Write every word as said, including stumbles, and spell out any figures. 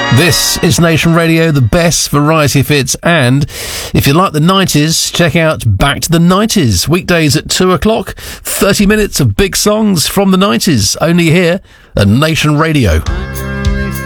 This is Nation Radio, the best variety of hits, and if you like the nineties, check out Back to the nineties, weekdays at two o'clock, thirty minutes of big songs from the nineties, only here at Nation Radio.